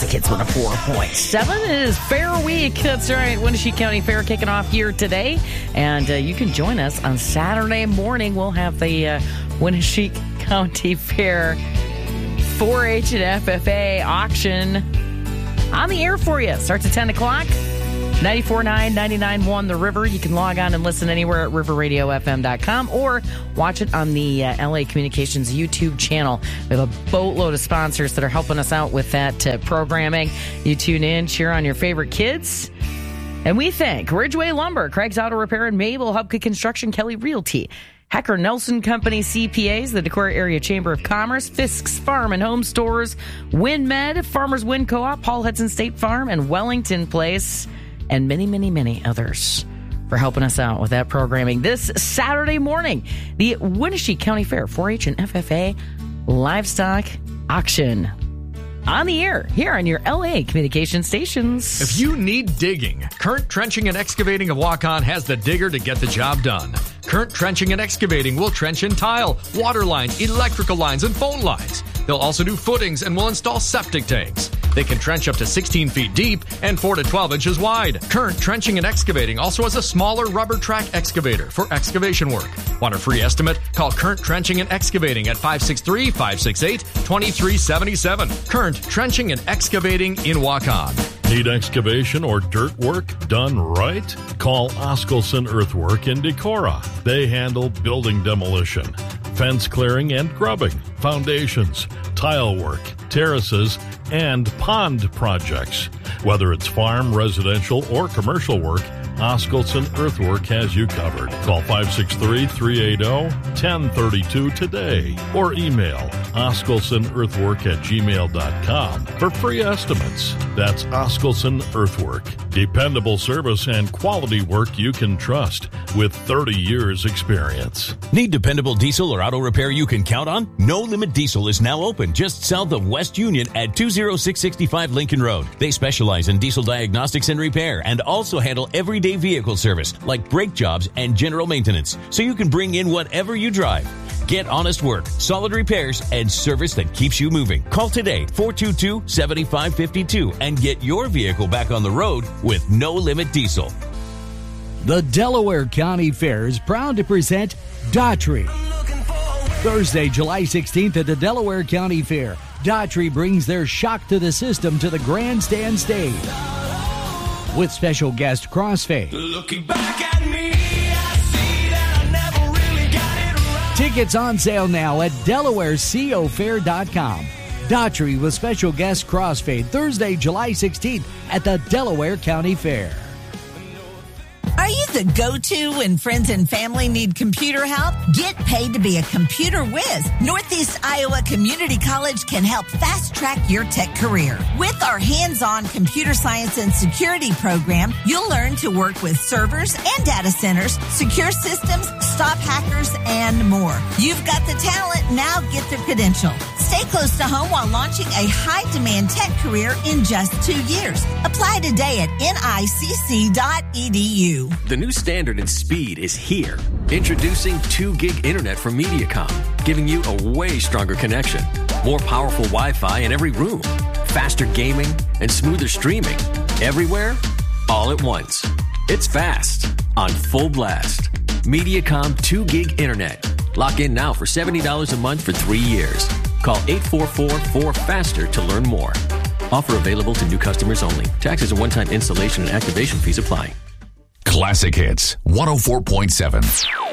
Classic Hits with a 4.7. It is Fair Week. That's right. Wenatchee County Fair kicking off here today. And you can join us on Saturday morning. We'll have the Wenatchee County Fair 4-H and FFA auction on the air for you. Starts at 10 o'clock. 94.9, 99.1 The River. You can log on and listen anywhere at riverradiofm.com or watch it on the LA Communications YouTube channel. We have a boatload of sponsors that are helping us out with that programming. You tune in, cheer on your favorite kids. And we thank Ridgeway Lumber, Craig's Auto Repair, and Mabel Hubka Construction, Kelly Realty, Hecker Nelson Company CPAs, the Decorah Area Chamber of Commerce, Fisk's Farm and Home Stores, WinMed, Farmers Wind Co-op, Paul Hudson State Farm, and Wellington Place, and many, many, many others for helping us out with that programming. This Saturday morning, the Wenatchee County Fair 4-H and FFA Livestock Auction. On the air, here on your LA communication stations. If you need digging, Current Trenching and Excavating of Waukon has the digger to get the job done. Current Trenching and Excavating will trench in tile, water lines, electrical lines, and phone lines. They'll also do footings and will install septic tanks. They can trench up to 16 feet deep and 4 to 12 inches wide. Current Trenching and Excavating also has a smaller rubber track excavator for excavation work. Want a free estimate? Call Current Trenching and Excavating at 563-568-2377. Current Trenching and Excavating in Waukon. Need excavation or dirt work done right? Call Oskelson Earthwork in Decorah. They handle building demolition, fence clearing and grubbing, foundations, tile work, terraces, and pond projects. Whether it's farm, residential, or commercial work, Oskelson Earthwork has you covered. Call 563-380-1032 today or email oskelsonearthwork@gmail.com for free estimates. That's Oskelson Earthwork. Dependable service and quality work you can trust with 30 years experience. Need dependable diesel or auto repair you can count on? No Limit Diesel is now open just south of West Union at 20665 Lincoln Road. They specialize in diesel diagnostics and repair and also handle everyday vehicle service like brake jobs and general maintenance, so you can bring in whatever you drive. Get honest work, solid repairs, and service that keeps you moving. Call today, 422-7552, and get your vehicle back on the road with No Limit Diesel. The Delaware County Fair is proud to present Daughtry. Thursday, July 16th at the Delaware County Fair, Daughtry brings their shock to the system to the grandstand stage with special guest Crossfade. Looking back at me, I see that I never really got it right. Tickets on sale now at DelawareCoFair.com. Daughtry with special guest Crossfade, Thursday, July 16th at the Delaware County Fair. Are you the go-to when friends and family need computer help? Get paid to be a computer whiz. Northeast Iowa Community College can help fast-track your tech career. With our hands-on computer science and security program, you'll learn to work with servers and data centers, secure systems, stop hackers, and more. You've got the talent, now get the credential. Stay close to home while launching a high-demand tech career in just 2 years. Apply today at nicc.edu. The new standard in speed is here. Introducing 2 gig internet from Mediacom, giving you a way stronger connection, more powerful Wi-Fi in every room, faster gaming, and smoother streaming. Everywhere, all at once. It's fast, on full blast. Mediacom 2 gig internet. Lock in now for $70 a month for 3 years. Call 844-4FASTER to learn more. Offer available to new customers only. Taxes and one-time installation and activation fees apply. Classic Hits 104.7.